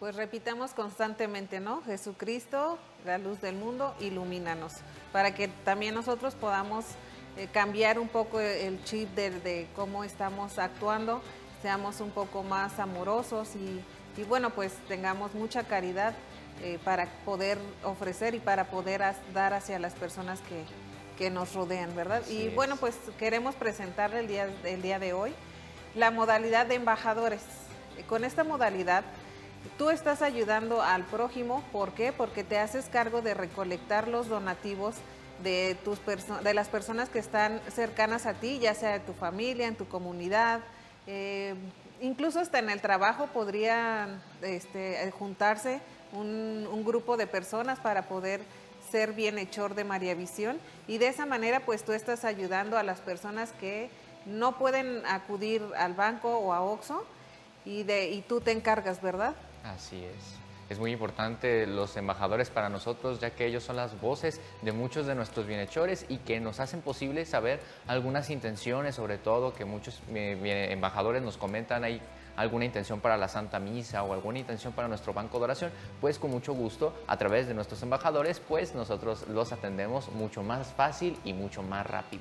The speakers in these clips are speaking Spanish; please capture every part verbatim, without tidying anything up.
Pues repitamos constantemente, ¿no? Jesucristo, la luz del mundo, ilumínanos, para que también nosotros podamos eh, cambiar un poco el chip de, de cómo estamos actuando, seamos un poco más amorosos y, y bueno, pues tengamos mucha caridad eh, para poder ofrecer y para poder as, dar hacia las personas que, que nos rodean, ¿verdad? Así y es. bueno, pues queremos presentarle el día, el día de hoy la modalidad de embajadores. Con esta modalidad, tú estás ayudando al prójimo. ¿Por qué? Porque te haces cargo de recolectar los donativos de, tus de las personas que están cercanas a ti, ya sea de tu familia, en tu comunidad, eh, incluso hasta en el trabajo podrían este, juntarse un, un grupo de personas para poder ser bienhechor de María Visión, y de esa manera pues tú estás ayudando a las personas que no pueden acudir al banco o a Oxxo y, de, y tú te encargas, ¿verdad? Así es. Es muy importante los embajadores para nosotros, ya que ellos son las voces de muchos de nuestros bienhechores y que nos hacen posible saber algunas intenciones, sobre todo que muchos eh, embajadores nos comentan ahí alguna intención para la Santa Misa o alguna intención para nuestro banco de oración, pues con mucho gusto a través de nuestros embajadores, pues nosotros los atendemos mucho más fácil y mucho más rápido.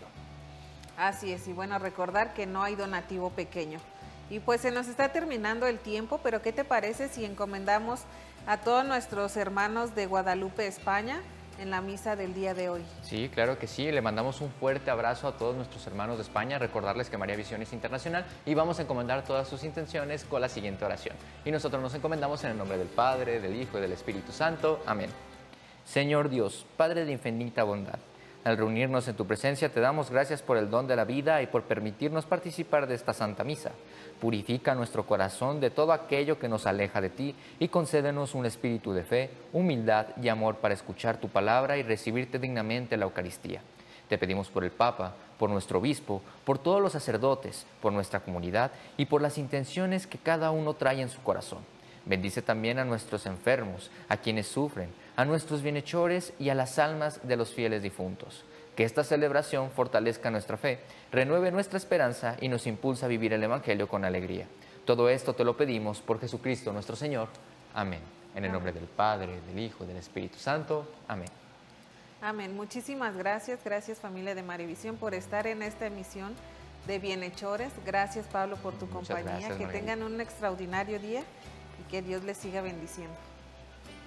Así es, y bueno, recordar que no hay donativo pequeño. Y pues se nos está terminando el tiempo, pero ¿qué te parece si encomendamos a todos nuestros hermanos de Guadalupe, España, en la misa del día de hoy? Sí, claro que sí. Le mandamos un fuerte abrazo a todos nuestros hermanos de España. Recordarles que María Visión es internacional y vamos a encomendar todas sus intenciones con la siguiente oración. Y nosotros nos encomendamos en el nombre del Padre, del Hijo y del Espíritu Santo. Amén. Señor Dios, Padre de infinita bondad, al reunirnos en tu presencia te damos gracias por el don de la vida y por permitirnos participar de esta Santa Misa. Purifica nuestro corazón de todo aquello que nos aleja de ti y concédenos un espíritu de fe, humildad y amor para escuchar tu palabra y recibirte dignamente la Eucaristía. Te pedimos por el Papa, por nuestro obispo, por todos los sacerdotes, por nuestra comunidad y por las intenciones que cada uno trae en su corazón. Bendice también a nuestros enfermos, a quienes sufren, a nuestros bienhechores y a las almas de los fieles difuntos. Que esta celebración fortalezca nuestra fe, renueve nuestra esperanza y nos impulsa a vivir el Evangelio con alegría. Todo esto te lo pedimos por Jesucristo nuestro Señor. Amén. En el nombre del Padre, del Hijo y del Espíritu Santo. Amén. Amén. Muchísimas gracias. Gracias, familia de María Visión, por estar en esta emisión de Bienhechores. Gracias, Pablo, por tu Muchas compañía. gracias, que María. tengan un extraordinario día y que Dios les siga bendiciendo.